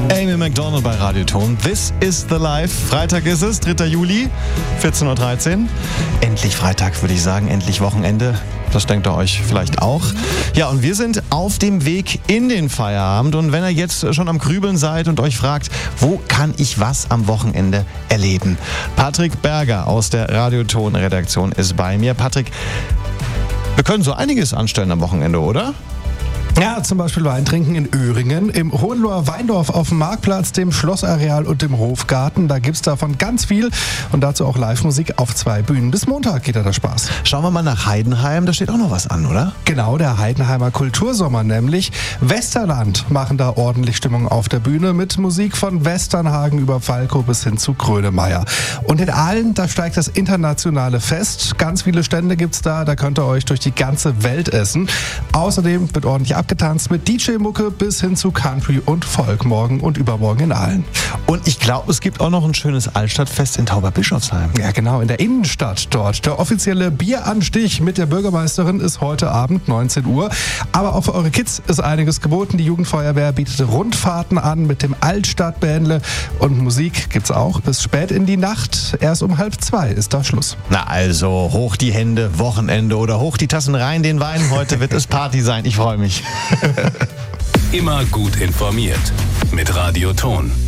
Amy Macdonald bei Radioton. This is the Life. Freitag ist es, 3. Juli, 14.13 Uhr. Endlich Freitag, würde ich sagen. Endlich Wochenende. Das denkt ihr euch vielleicht auch. Ja, und wir sind auf dem Weg in den Feierabend. Und wenn ihr jetzt schon am Grübeln seid und euch fragt, wo kann ich was am Wochenende erleben? Patrick Berger aus der Radioton-Redaktion ist bei mir. Patrick, wir können so einiges anstellen am Wochenende, oder? Ja, zum Beispiel Wein trinken in Öhringen, im Hohenloher Weindorf auf dem Marktplatz, dem Schlossareal und dem Hofgarten. Da gibt's davon ganz viel und dazu auch Live-Musik auf 2 Bühnen. Bis Montag geht da der Spaß. Schauen wir mal nach Heidenheim, da steht auch noch was an, oder? Genau, der Heidenheimer Kultursommer nämlich. Westerland machen da ordentlich Stimmung auf der Bühne mit Musik von Westernhagen über Falco bis hin zu Grönemeyer. Und in Aalen, da steigt das internationale Fest. Ganz viele Stände gibt's da könnt ihr euch durch die ganze Welt essen. Außerdem wird ordentlich abgetanzt mit DJ-Mucke bis hin zu Country und Folk morgen und übermorgen in Aalen. Und ich glaube, es gibt auch noch ein schönes Altstadtfest in Tauberbischofsheim. Ja, genau, in der Innenstadt dort. Der offizielle Bieranstich mit der Bürgermeisterin ist heute Abend 19 Uhr. Aber auch für eure Kids ist einiges geboten. Die Jugendfeuerwehr bietet Rundfahrten an mit dem Altstadtbändle. Und Musik gibt's auch bis spät in die Nacht. Erst um 1:30 ist da Schluss. Na also, hoch die Hände, Wochenende oder hoch die Tassen rein, den Wein. Heute wird es Party sein. Ich freue mich. Immer gut informiert mit Radioton.